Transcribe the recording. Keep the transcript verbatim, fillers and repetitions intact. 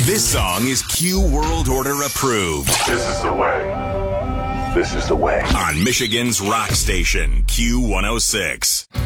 This song is Q World Order approved. This is the way. This is the way. On Michigan's rock station, Q one oh six.